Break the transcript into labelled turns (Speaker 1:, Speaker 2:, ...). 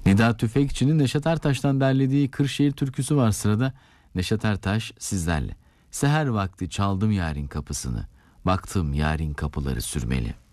Speaker 1: Nida Tüfekçi'nin Neşet Ertaş'tan derlediği Kırşehir türküsü var sırada. Neşet Ertaş sizlerle. Seher vakti çaldım yarın kapısını, baktım yarın kapıları sürmeli.